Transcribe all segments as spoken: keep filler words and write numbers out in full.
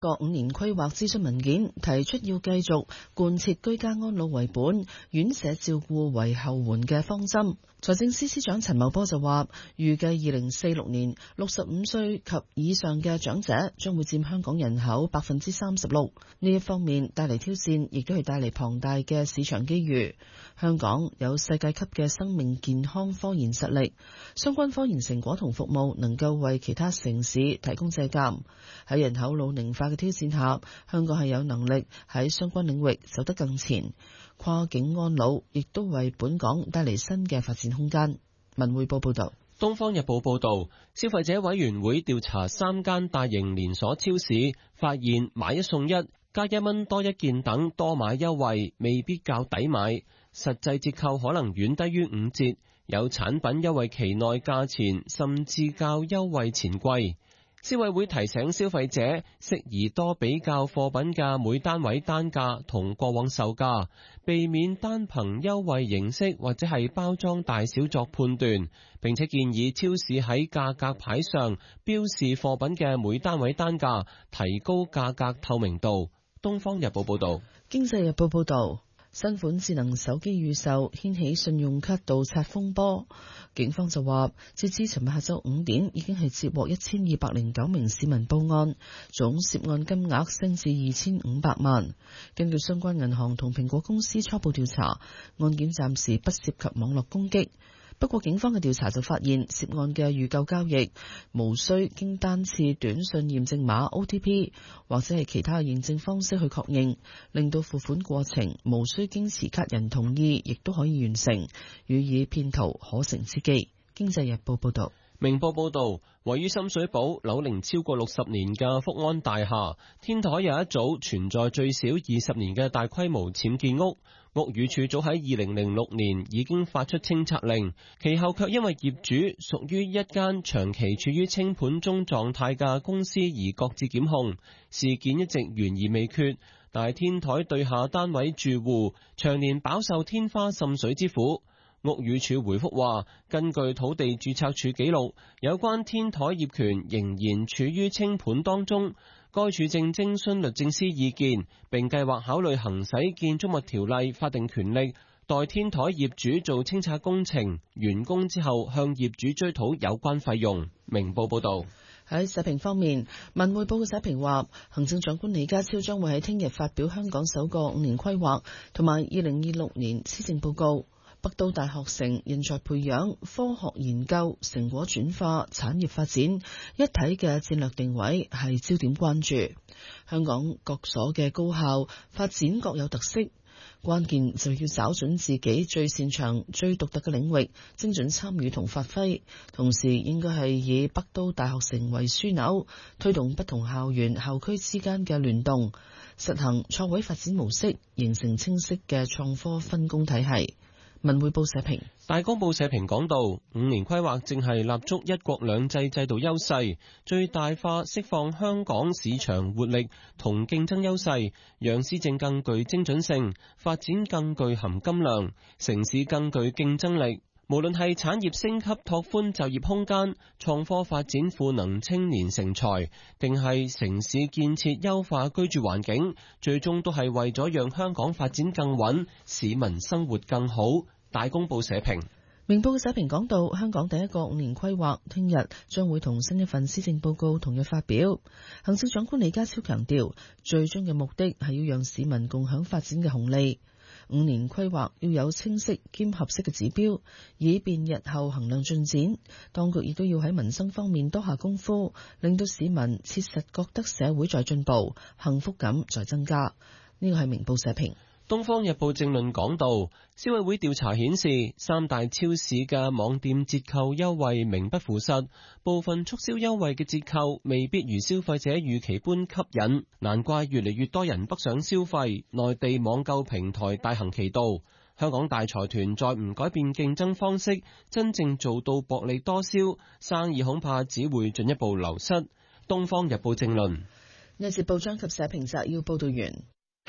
個五年規劃諮詢文件提出要繼續貫徹居家安老為本、院舍照顧為後援嘅方針。財政司司長陳茂波就話，預計二零四六年六十五歲及以上嘅長者將會佔香港人口百分之三十六。呢一方面帶嚟挑戰，亦都係帶嚟龐大嘅市場機遇。香港有世界級嘅生命健康科研實力，相關科研成果同服務能夠為其他城市提供借鑑。喺人口老齡化嘅挑戰下，香港係有能力喺相關領域走得更前。跨境安老亦都為本港帶嚟新嘅發展空間。文匯報報道。 東方日報報道，消費者委員會調查三間大型連鎖超市，發現買一送一、加一蚊多一件等多買優惠未必較抵買，實際折扣可能遠低於五折，有產品優惠期內價錢甚至較優惠前貴。消委會提醒消費者，適宜多比較貨品嘅每單位單價同過往售價，避免單憑優惠形式或者係包裝大小作判斷，並且建議超市喺價格牌上標示貨品嘅每單位單價，提高價格透明度。東方日報報道。 經濟日報報道。新款智能手機預售掀起信用卡盜刷風波，警方就話，截至尋日下晝五點，已經係接獲一千二百零九名市民報案，總涉案金額升至二千五百萬。根據相關銀行同蘋果公司初步調查，案件暫時不涉及網絡攻擊。不過警方嘅調查就發現，涉案嘅預購交易無需經單次短信驗證碼 O T P 或者係其他認證方式去確認，令到付款過程無需經持卡人同意，亦都可以完成，予以騙徒可乘之機。經濟日報報道。 明報報道，位於深水埗樓齡超過六十年嘅福安大廈，天台有一組存在最少二十年嘅大規模僭建屋。屋宇署早喺二零零六年已經發出清拆令，其後卻因為業主屬於一間長期處於清盤中狀態嘅公司而擱置檢控，事件一直懸而未決。但天台對下單位住戶長年飽受天花滲水之苦。屋宇署回覆話，根據土地註冊處記錄，有關天台業權仍然處於清盤當中。該處正徵詢律政司意見，並計劃考慮行使建築物條例法定權力，代天台業主做清拆工程，完工之後向業主追討有關費用。明報報道。 喺社評方面，文匯報嘅社評話，行政長官李家超將會喺聽日發表香港首個五年規劃同埋二零二六年施政報告。北都大學城人才培養、科學研究、成果轉化、產業發展一體嘅戰略定位係焦點關注。香港各所嘅高校發展各有特色，關鍵就要找準自己最擅長、最獨特嘅領域，精準參與同發揮。同時應該係以北都大學城為樞紐，推動不同校園校區之間嘅聯動，實行創位發展模式，形成清晰嘅創科分工體系。文匯報社評。 大公報社評講到，五年規劃正係立足一國兩制制度優勢，最大化釋放香港市場活力同競爭優勢，讓施政更具精準性，發展更具含金量，城市更具競爭力。無論係產業升級拓寬就業空間、創科發展賦能青年成才，定係城市建設優化居住環境，最終都係為咗讓香港發展更穩，市民生活更好。大公報社評。 明報嘅社評講到，香港第一個五年規劃聽日將會同新一份施政報告同日發表。行政長官李家超強調，最終嘅目的係要讓市民共享發展嘅紅利。五年規劃要有清晰兼合適嘅指標，以便日後衡量進展。當局亦都要喺民生方面多下功夫，令到市民切實覺得社會在進步，幸福感在增加。呢個係明報社評。 東方日報政論講道，消委會調查顯示，三大超市嘅網店折扣優惠名不符實，部分促銷優惠嘅折扣未必如消費者預期般吸引，難怪越嚟越多人北上消費，內地網購平台大行其道。香港大財團再唔改變競爭方式，真正做到薄利多銷，生意恐怕只會進一步流失。東方日報政論。 呢節報章及社評摘要報道完。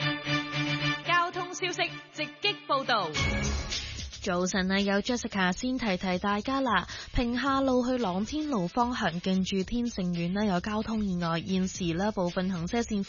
消息直擊報道。 早晨啊，有 Jessica 先提提大家啦。平下路去朗天路方向近住天盛苑呢有交通意外，現時呢部分行車線